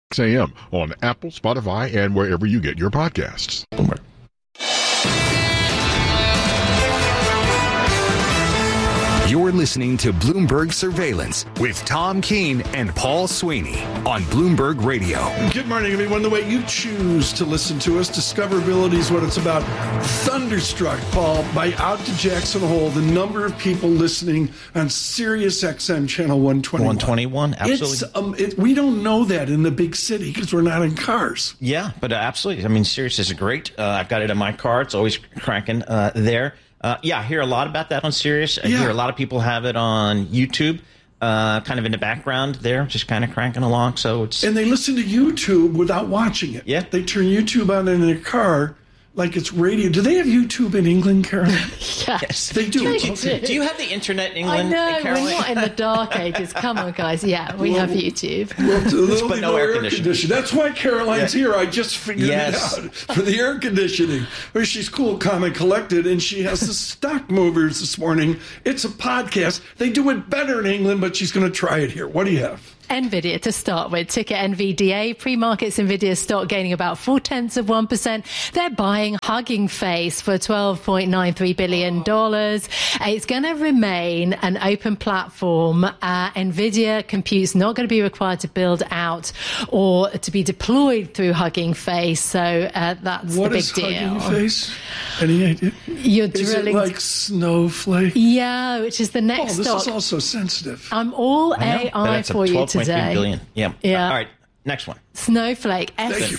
a.m. on Apple, Spotify, and wherever you get your podcasts. You're listening to Bloomberg Surveillance with Tom Keene and Paul Sweeney on Bloomberg Radio. Good morning, everyone. The way you choose to listen to us, discoverability is what it's about. Thunderstruck, Paul, by Out to Jackson Hole, the number of people listening on Sirius XM channel 121. 121, absolutely. We don't know that in the big city because we're not in cars. Yeah, but absolutely. I mean, Sirius is great. I've got it in my car. It's always cranking there. I hear a lot about that on Sirius. I hear a lot of people have it on YouTube, kind of in the background there, just kind of cranking along. And they listen to YouTube without watching it. Yeah. They turn YouTube on in their car like it's radio. Do they have YouTube in England, Caroline? Yes. They do. Okay. Do you have the internet in England, I know, Caroline? we're not in the dark ages. Come on, guys. Yeah, we have YouTube. Well, but no air conditioning. That's why Caroline's here. I just figured it out for the air conditioning. Where she's cool, calm, and collected, and she has the stock movers this morning. It's a podcast. They do it better in England, but she's going to try it here. What do you have? NVIDIA to start with. Ticker NVDA. Pre-markets NVIDIA stock gaining about 0.4%. They're buying Hugging Face for $12.93 billion. It's going to remain an open platform. NVIDIA Compute's not going to be required to build out or to be deployed through Hugging Face. So that's the big deal. What is Hugging Face? Any idea? You're drilling. Is it like Snowflake? Yeah, which is the next stock. This is also sensitive. I'm all AI for you today. Billion. Yeah. All right. Next one. Snowflake,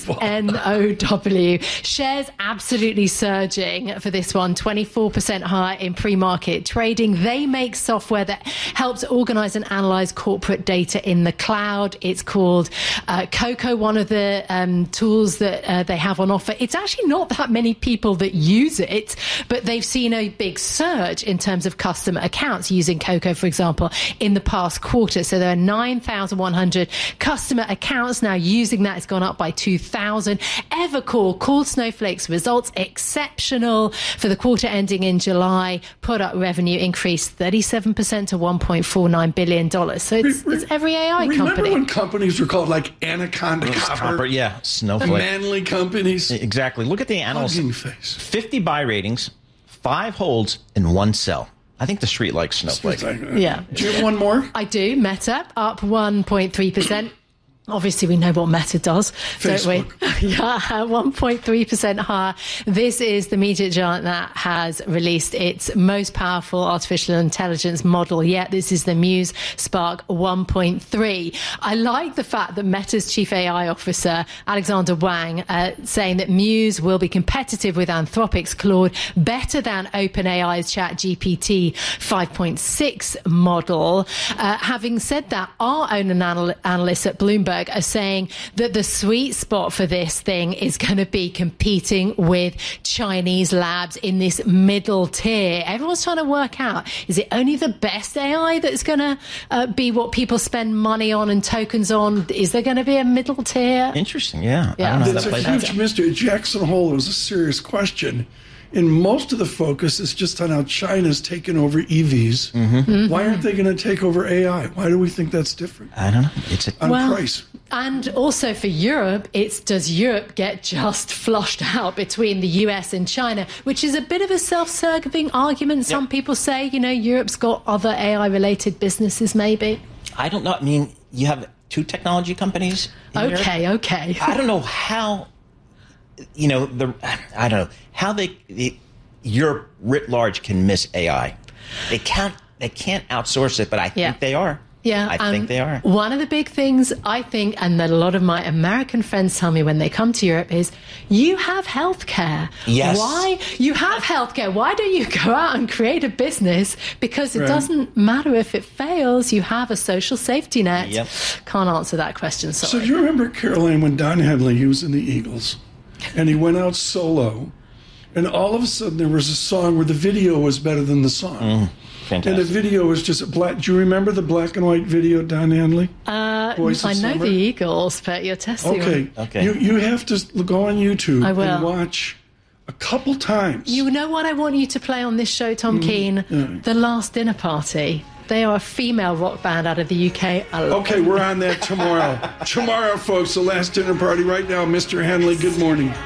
SNOW. Shares absolutely surging for this one, 24% higher in pre-market trading. They make software that helps organize and analyze corporate data in the cloud. It's called Coco, one of the tools that they have on offer. It's actually not that many people that use it, but they've seen a big surge in terms of customer accounts using Coco, for example, in the past quarter. So there are 9,100 customer accounts now using that. It's gone up by 2,000. Evercore called Snowflake's results exceptional for the quarter ending in July. Product revenue increased 37% to $1.49 billion. So it's every AI company. Remember when companies were called like Anaconda Copper? Yeah, Snowflake. Manly companies. Exactly. Look at the analysts. Hugging Face. 50 buy ratings, 5 holds, and 1 sell. I think the street likes Snowflake. Yeah. Do you have one more? I do. Meta up 1.3%. Obviously, we know what Meta does, Facebook. don't we? Yeah, 1.3% higher. This is the media giant that has released its most powerful artificial intelligence model yet. This is the Muse Spark 1.3. I like the fact that Meta's chief AI officer, Alexander Wang, saying that Muse will be competitive with Anthropic's Claude, better than OpenAI's ChatGPT 5.6 model. Having said that, our own analysts at Bloomberg are saying that the sweet spot for this thing is going to be competing with Chinese labs in this middle tier. Everyone's trying to work out, is it only the best AI that's going to be what people spend money on and tokens on? Is there going to be a middle tier? Interesting, yeah. Yeah. I don't know how It's that a plays huge out. mystery. Jackson Hole was a serious question. And most of the focus is just on how China's taken over EVs. Mm-hmm. Why aren't they going to take over AI? Why do we think that's different? I don't know. It's On price. And also for Europe, it's does Europe get just flushed out between the US and China, which is a bit of a self-serving argument. Some people say, Europe's got other AI-related businesses maybe. I don't know. I mean, you have 2 technology companies in Europe. Okay. I don't know how... I don't know how Europe writ large can miss AI. They can't outsource it, but I think they are. Yeah, I think they are. One of the big things I think, and that a lot of my American friends tell me when they come to Europe, is you have healthcare. Yes. Why? You have healthcare. Why don't you go out and create a business? Because it doesn't matter if it fails. You have a social safety net. Yep. Can't answer that question. So Sorry. you remember, Caroline, when Don Henley, he was in the Eagles, and he went out solo, and all of a sudden there was a song where the video was better than the song. Fantastic. And the video was just black. Do you remember the black and white video, Don Henley? Voice of I know Summer? the Eagles, but you're testing me. Okay. You have to go on YouTube I will. and watch a couple times. You know what I want you to play on this show, Tom Keane? The Last Dinner Party. They are a female rock band out of the UK. Okay, we're on that tomorrow. Tomorrow, folks, the last dinner party right now. Mr. Henley, good morning.